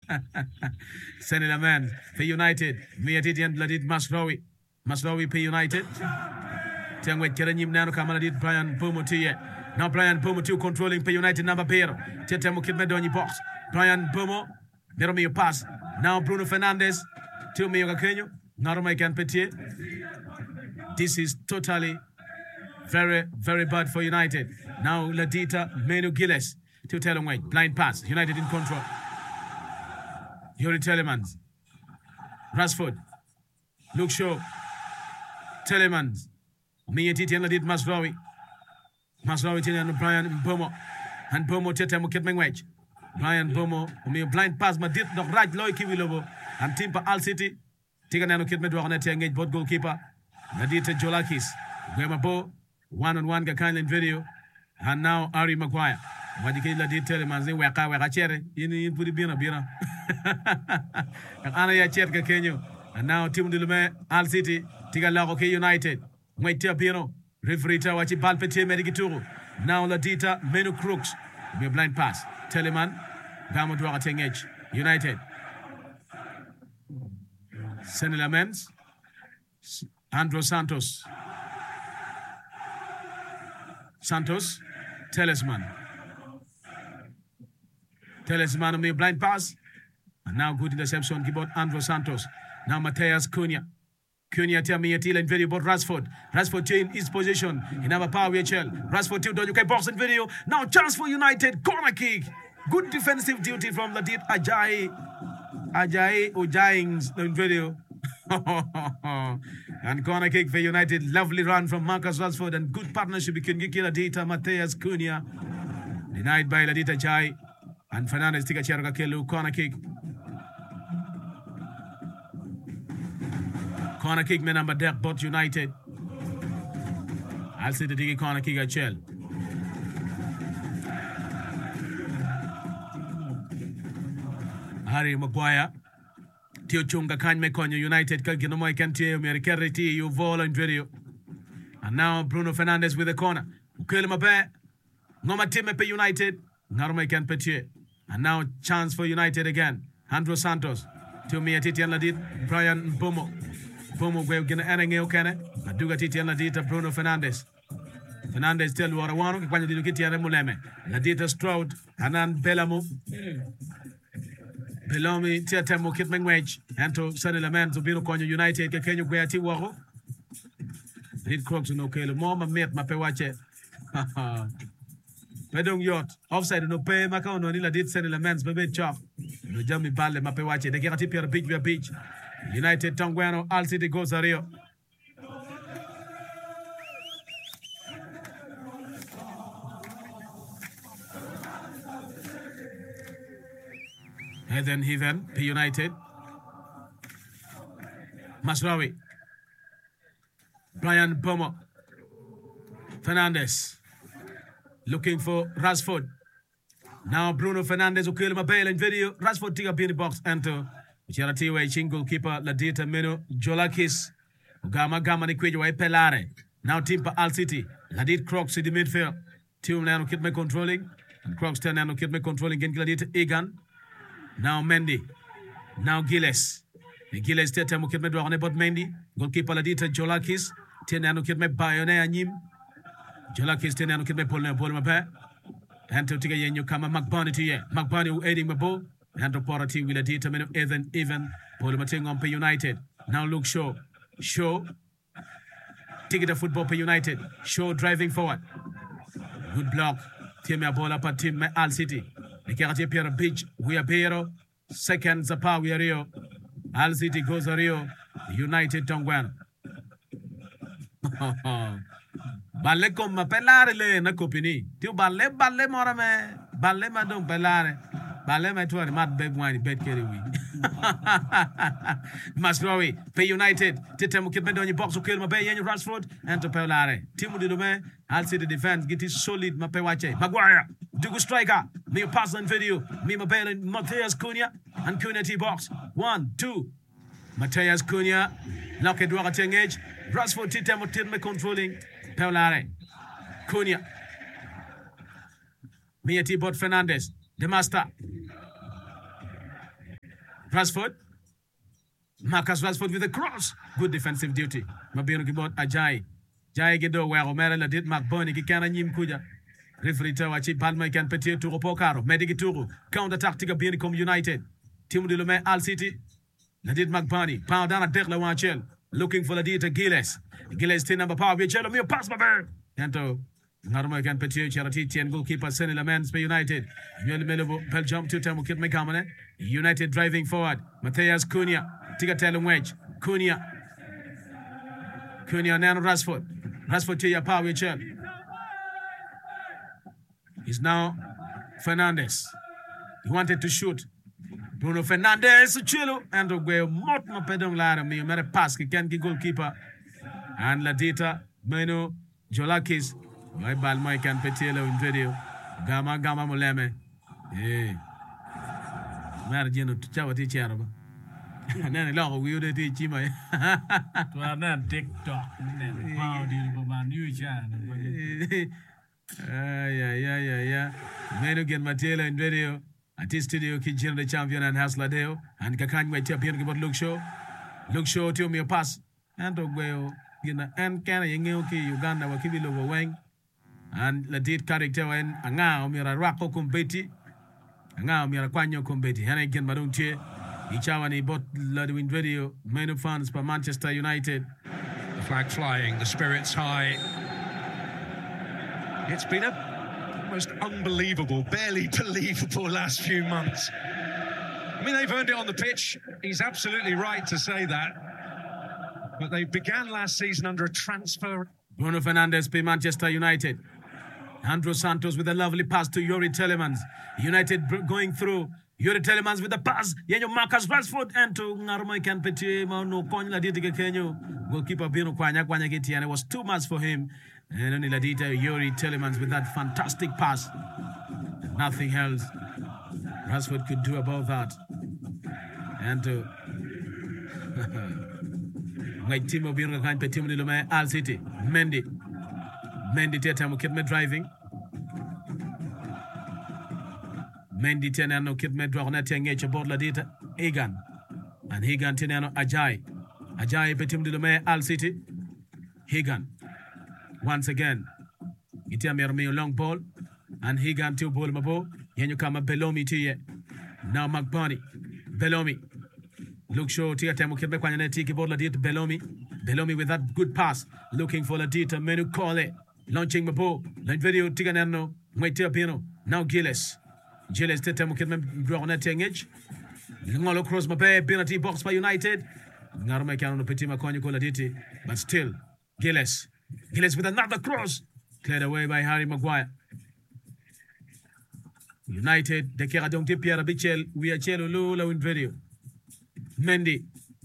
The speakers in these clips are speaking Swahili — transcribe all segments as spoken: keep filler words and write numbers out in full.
Senila man for United. Mia Titian Ladid Maslowi. Maslowi P United. Tangway Keranyim Nano Kamanadit Brian Bomotia. Now Brian Bomo two controlling P United number pair. Tetemo Kidmedoni box. Brian Bomo. Neromio pass. Now Bruno Fernandes. To Mio Kenyo. Naroma can Petit. This is totally very, very bad for United. Now Ladita Menu Gilles to Telemway. Blind pass. United in control. Yuri Telemans. Rashford. Luke Shaw. Telemans. Mia Titi and Ladit Maslowi. Maslowi and Brian Bomo. And Bomo Tetemo Kitmengway. Brian Bomo. Me blind pass. Madit no right Loy Kiwilobo. And Timpa Al City. Tiganano Kitmedwanet engage both goalkeeper. Nadita Jolakis. Gwemabo. One on one Gakan video. And now Ari Maguire. Wadiki Ladit Telemans. Waka Waka Cherry. In Pudibina Bina. Ana ya Cherka Kenyo. And now Tim Dilume Al City. Tigalago United. Waitia Pino. Referee Tawachi Balpete Medikituru. Now Ladita Menu Crooks. Be a blind pass. Teleman. Gamo Dwaka Edge. United. Senila Men's. Andro Santos. Santos. Talisman. Talisman on the blind pass. And now good interception. Keyboard Andro Santos. Now Mateus Cunha. Cunha tell me a in video about Rashford. Rashford change his position in our power H L. Rashford two U K box in video. Now chance for United. Corner kick. Good defensive duty from Ladit Ajayi. Ajayi Ojayings in video. And corner kick for United. Lovely run from Marcus Rashford and good partnership between Giki Ladita, Mateus Cunha. Denied by Ladita Ajayi. And Fernandes Tika Cherga Kelu. Corner kick. Corner kick me number deck bot United. I'll see the diggy corner kick at Shell. Harry Maguire. Tio Chunga kan me konyo United ka gino mo kan tio me rekeriti you vol and video. And now Bruno Fernandes with the corner. Ukele mabe. Ngoma time pe United. Naroma kan petie. And now chance for United again. Andro Santos. Tio me Titian Ladit. Brian Bomo. Bomo gwe gina enenge okene. Aduga Titian Ladita Bruno Fernandes. Fernandes tell what I want. Kwanya dilu Titian Muleme. Ladita Stroud. Hanan Belamu. Belomi Tiatemo Kitmengwage. Anto Sanila Man to Bino Konyo United. Kenyo Gwe Ati Waro. Reed Crooks no Kelo. Moma met Mapewache. Pedong yacht. Offside no pay Macao no Nila did Sanila Man's Bebe Chop. No Jamie Balle Mapewache. They get a tip here beach via beach. United Tonguano, Al City goes a Rio. And then Heaven, P United. Masraoui. Brian Bomo. Fernandes. Looking for Rashford. Now Bruno Fernandes will kill him a bail in video. Rashford take up in the box. Enter. Charatiwe Chingo keeper Ladita Meno Jolakis Gama Gama Nikwejo Pelare. Now Timpa Al City. Ladit Crocs in the midfield. Two Nano Kid me controlling. And Crocs ten Nano Kid me controlling again Ladita Egan. Now Mendy. Now Gilles. The Gilles Tetemo Kid me do on about Mendy. Goalkeeper Ladita Jolakis. Ten Nano Kid me Bayone Anyim. Jolakis ten Nano Kid me Polna Polma. And to take a yenyo kama Macbani to ye. Macbani who aiding my ball. And the party will determine even even Polomating on P United. Now look Shaw. Shaw. Take it a football P United. Shaw driving forward. Good block. Team a ball up at team Al City. The Karate Pierre Beach. We are Piero. Second Zapa we are Rio. Al City goes a Rio. United Tongwan. Balle come pelare le na copini. Tu balle balle morame. Balle ma don pelare. Balle ma tuari mat beg wine bed carry we. Maslowy, P United, Titemo Kidman on your box to kill my bay and Rashford and to Pelare. Timu Dilume, I'll see the defense, get it solid, my Pewache. Maguire, Dugu striker, me a pass on video, me my bay and Mateus Cunha and Cunha T box. One, two. Mateus Cunha, knock it to a ten edge. Rashford Titemo Tidme controlling Pelare. Cunha. Me a T bot Fernandes, the master. Rashford. Marcus Rashford with a cross. Good defensive duty. Mabino kibot Ajay. Jai gido wero mere la dit McBurney ki kana nyim kuja. Referee tawa chi Palma kan petit turo pokaro. Medigi turo. Counter attack tiga bieni kom United. Timu de Lume Al City. La dit McBurney. Pound down a dekla wanchel. Looking for la dit Gilles. Gilles tin number power. Chelo mio pass maber. Yanto. Narmo kan petit charity tien goalkeeper Senny Lamens Bay United. Yel Melobo Belgium two time kit mekamane. United driving forward. Matthias Cunha. Tiga telo wedge. Cunha. Cunha Nano Rashford. Rashford to your power chel. He's now Fernandes. He wanted to shoot. Bruno Fernandes Chilo and Ogwe Mot Mapedong Lara me mere pass ki ken ki goalkeeper. And Ladita Meno Jolakis. Why bal mai kan petelo in video. Gama gama moleme. Eh. Margino chawa ti charo. Nene lo wi de ti chi mai. Wa nan TikTok ne pao diประมาณยี่สิบ Ay ay ay ay ay. Meno gen Matelo in video. At his studio kitchen the champion and has Ladeo and Kakany wait up here about look show. Look show to me a pass. And Ogweo gina and kana yengoki Uganda wakibilo weng. And Ladit character when anga umira rako kumbeti. Anga umira kwanyo kumbeti. Hana gen maduntie. Ichawani bought Ladwin video. Menu fans for Manchester United. The flag flying, the spirits high. It's been a most unbelievable, barely believable last few months. I mean, they've earned it on the pitch. He's absolutely right to say that. But they began last season under a transfer. Bruno Fernandes by Manchester United. Andrew Santos with a lovely pass to Yuri Telemans. United going through. Yuri Telemans with the pass. Yenyo Marcus Rashford and to Ngarumai can peti no konya ladita kenyo. Goalkeeper Bino Kwanya Kwanya Giti, and it was too much for him. And only Ladita Yuri Telemans with that fantastic pass. And nothing else Rashford could do about that. And to like Timo Bino kan peti mo Al City. Mendy. Mendy teta mo kit me driving. Mendy tenano kit me drone tenge about Ladita Egan. And Higan tenano Ajay. Ajay petim de me Al City. Higan. Once again. Itia merme long ball. And Higan to ball mabo. Yenyu kama Bellomi tiye. Now McBurney. Bellomi. Look show tia temo kit me kwanya tiki ball Ladita Bellomi. Bellomi with that good pass. Looking for Ladita Menu Kole. Launching mabo. Line video tiganano. Mwaitia pino. Now Gilles. Gilles tete mo kitme drone tengage. Ngolo cross mabe penalty box by United. Ngarma kano no petit makonyo ko Laditi. But still Gilles. Gilles with another cross. Cleared away by Harry Maguire. United de kera donc Pierre Bichel we are chelo lula win video. Mendy.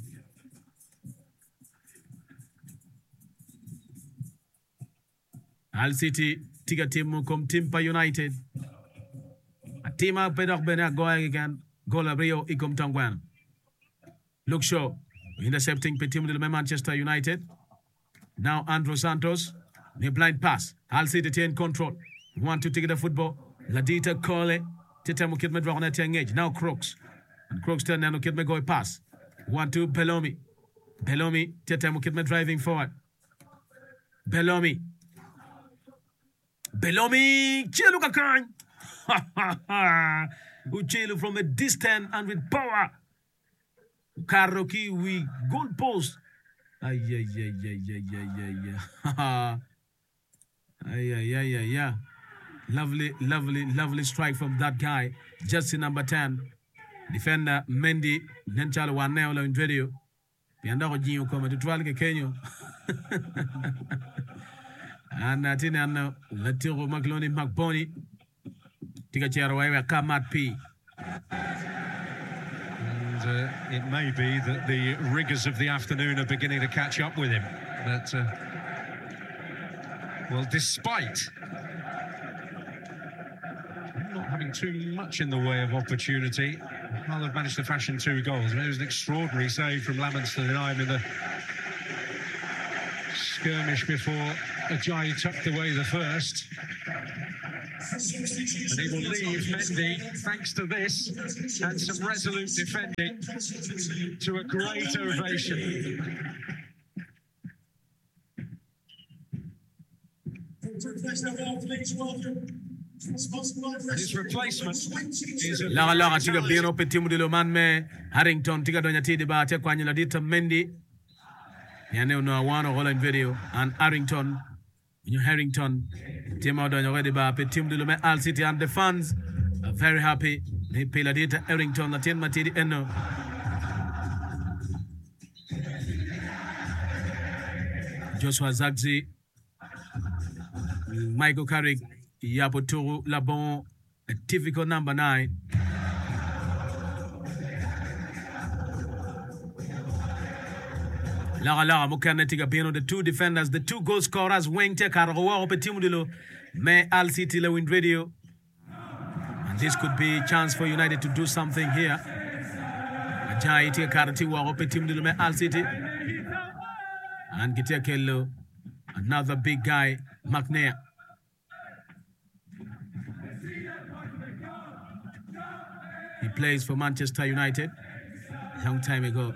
Al City tiga timu kom Timpa United. Tima pedok bena going again. Gola Rio ikom tangwan. Look show. Intercepting Petim de Manchester United. Now Andrew Santos. A blind pass. Al City take control. Want to take the football. Ladita Cole. Teta Mukit Medrona Tengage. Now Crooks. And Crooks turn and Mukit Megoy pass. One to Bellomi. Bellomi. Teta Mukit Med driving forward. Bellomi. Bellomi. Cheluka Khan. Uchelu from a distance and with power. Karoki we goal post. Ay ay ay ay ay ay ay ay ay ay ay ay. Lovely, lovely, lovely strike from that guy. Jersey number ten. Defender Mendy. Nenchalo waneo la in video. Pianda ko jinyo koma tutuali ke Kenyo. And atina ano Latiro Magloni McBurney. Tika chero wewe Kamat P. And uh, it may be that the rigours of the afternoon are beginning to catch up with him. But, uh, well, despite not having too much in the way of opportunity, well, they've managed to fashion two goals. I mean, it was an extraordinary save from Lamens to deny him in the skirmish before Ajayi tucked away the first. And he will leave Mendy, thanks to this and some resolute defending, to a great ovation. His replacement is a Laga laga tiga bino pe timu dilo man me Harrington tiga donya tidi ba te kwanya ladita Mendy. Yane uno awano Holland video and Harrington. New Harrington. Timu donya wedi ba pe timu dilo me Al City and the fans are very happy. They pay ladita Harrington la timu matidi eno. Joshua Zagzi. Michael Carrick. Yapoturu Labon, a typical number nine. Lara Lara Mukana Tigabino, the two defenders, the two goal scorers, Wing Tekarawa, Petimudilo, May Al City Lewin Radio. And this could be a chance for United to do something here. Ajay Tekaratiwa, Petimudilo, May Al City. And Gitekello, another big guy, McNair. He plays for Manchester United a long time ago.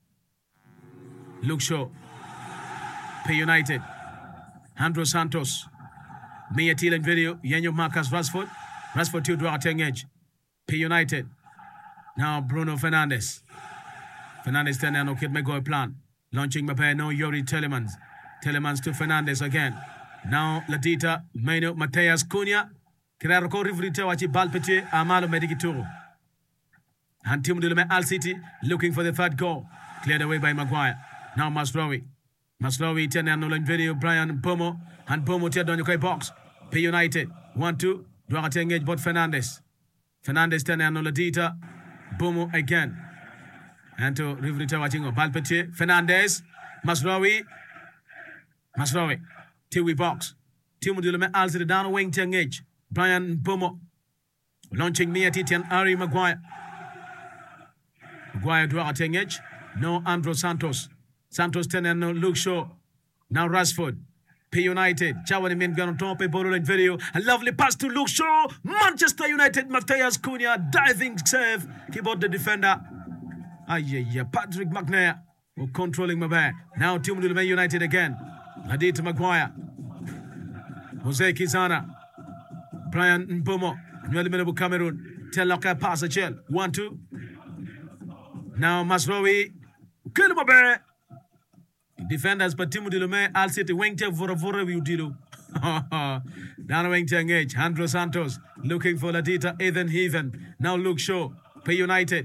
Luke Shaw, P United. Andro Santos, Mia Thielen video, Yenyo Marcus Rashford. Rashford to Duarte Edge. P United. Now Bruno Fernandes. Fernandes turn no kid Megoy plan. Launching Mbappe, no Yuri Telemans. Telemans to Fernandes again. Now Ladita, Meno, Mateus Cunha. Kirarko Rivrita Wachi Balpete, Amalo Medikituro. And Tim Dulume Al City looking for the third goal. Cleared away by Maguire. Now Masraoui. Masraoui ten and Nolan video. Brian Bomo. And Bomo teared on the box. P United. one two. Duarte engage but Fernandes. Fernandes ten and Noladita. Bomo again. And to Rivrita Wachingo. Balpete. Fernandes. Masraoui. Masraoui. Tiwi box. Tim Dulume Al City down a wing to engage. Brian Bomo. Launching Mia Titi and Ari Maguire. Maguire Duarte engage. No Andro Santos. Santos ten and no Luke Shaw. Now Rashford. P United. Chawani men gonna top a ball video. A lovely pass to Luke Shaw. Manchester United. Mateus Cunha diving save. Keep out the defender. Ah yeah yeah. Patrick McNair. Controlling my back. Now Team United again. Adit Maguire. Jose Kizana. Brian Mbomo. Nwelimenebu Cameroon. Teloka pass a chill. one two. Now Masraoui. Kilmabe. Defenders but Timu Dilume Al City Wingte Vora Vora Udilo. Down Wingte engage. Andro Santos looking for Ladita Ethan Heathen. Now Luke Shaw. P United.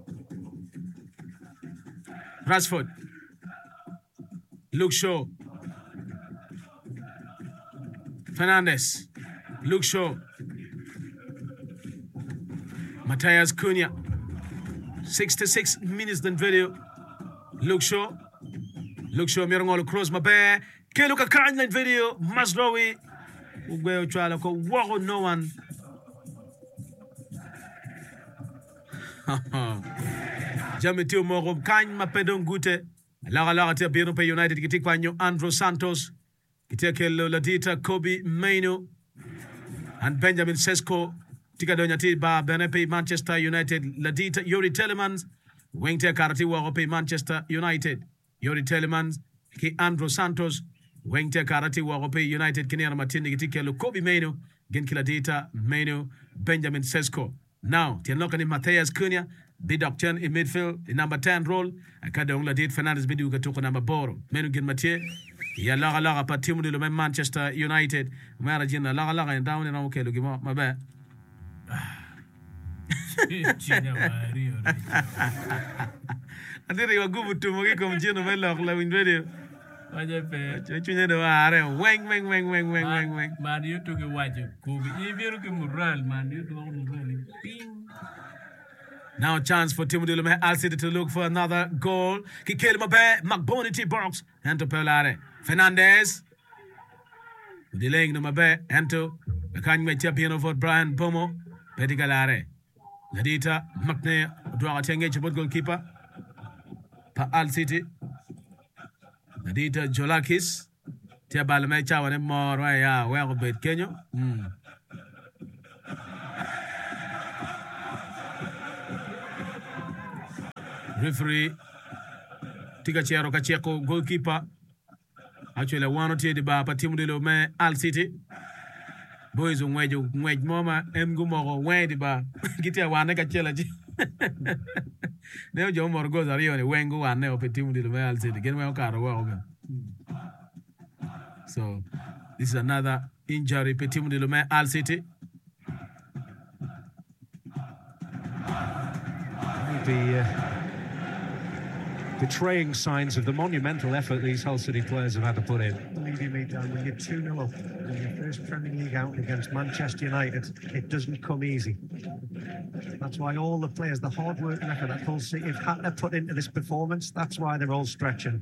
Rashford. Luke Shaw. Fernandes. Luke Shaw. Mateus Cunha. sixty-six minutes then video. Luke Shaw. Luke Shaw mirangolo cross mabe. Keluka kanya video. Masraoui. Ugwe uchala ko wako no one. Jamitio moro kanya mapedon gute. Lara lara te biro pe United kitikwanyo Andro Santos. Kitekelo Ladita Kobe Maino. And Benjamin Sesko. Tikadonya Tiba Benepe Manchester United. Ladita Yuri Telemans. Wengte Karati Warope Manchester United. Yuri Telemans. Ki Andro Santos. Wengte Karati Warope United. Kinera Matindi Kitikelo Kobe Maino. Genkiladita Maino. Benjamin Sesko. Now, Tianlokani Mateus Cunha. Bidok ten in midfield. The number ten role. Akadong Ladit Fernandes Bidu Katuka number Boro. Menu Gin Mathieu. Ya laga laga pa timu dilo Manchester United. Mara jina laga laga and down and okay look my bad. I think you are good to me come Gino Melo Lewin Radio. Chunya do are wang wang wang wang wang wang wang. Man you took a watch. If you look at Mural, man, you don't really ping. Now a chance for Timu Dilo Al City to look for another goal. Kikele Mabe, McBonity box, and to Pelare. Fernandes. Delaying the Mabe, and to the Kanye champion for Brian Bomo. Pedigalare. Ladita, McNair, Duarte engage about goalkeeper. Pa Al City. Ladita Jolakis. Tia Balmecha and more, yeah, well, bit Kenyo. referee tiga chero ka cheko goalkeeper actually one ti di ba pa timu de lo me Al City boys ngwejo ngwej moma em gumo go wedi ba gitia wane ka chela ji ne jo mor go zario ne wengu wane o pe timu de lo me Al City gen me o karo wa go. So this is another injury pe timu de lo me Al City. Maybe uh, betraying signs of the monumental effort these Hull City players have had to put in. Believe me, Dan, when you're two nil up in your first Premier League out against Manchester United, it doesn't come easy. That's why all the players, the hard work and effort that Hull City have had to put into this performance, that's why they're all stretching.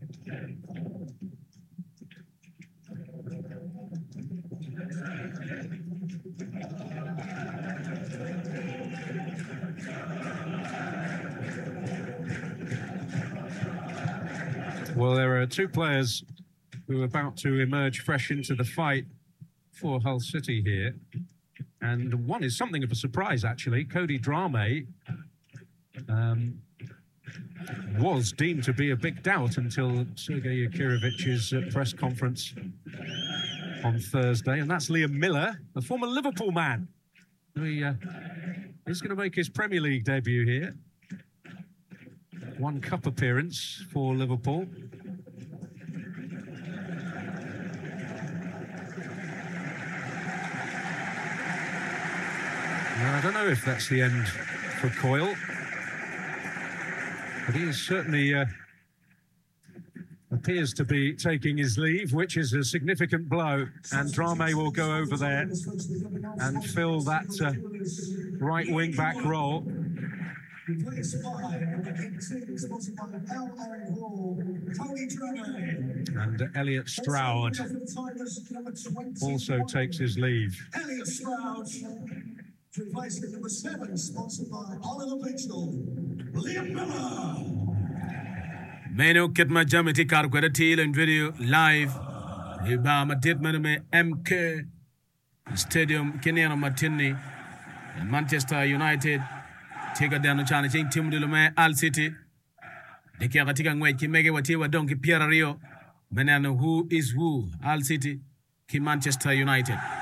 Well, there are two players who are about to emerge fresh into the fight for Hull City here. And one is something of a surprise, actually. Cody Drameh um, was deemed to be a big doubt until Sergei Yakirovic's uh, press conference on Thursday. And that's Liam Miller, the former Liverpool man. He, uh, he's going to make his Premier League debut here. One cup appearance for Liverpool. Now, I don't know if that's the end for Coyle, but he is certainly uh, appears to be taking his leave, which is a significant blow, and Drameh will go over there and fill that uh, right wing back role. And uh, Elliot Stroud also takes his leave. Elliot Stroud, replacing number seven, sponsored by Oliver Mitchell, Liam Miller. Meno Kitma Jamity Karquetta Teal and video live. Ibama Ditman me M K Stadium, Kenyan Martini, and Manchester United. Take a down China team de Lume Al City. The Karatika Way, Kimege Watiwa Donkey Pierre Rio, Benano, who is who? Al City, Ki Manchester United.